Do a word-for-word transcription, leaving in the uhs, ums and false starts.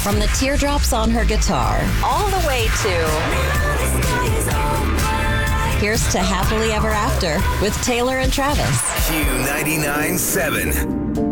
From the teardrops on her guitar, all the way to... Here's to Happily Ever After with Taylor and Travis. Q ninety-nine point seven.